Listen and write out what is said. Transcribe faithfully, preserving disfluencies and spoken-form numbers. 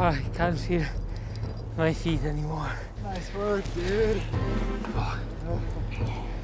I can't feel my feet anymore. Nice work, dude. Oh.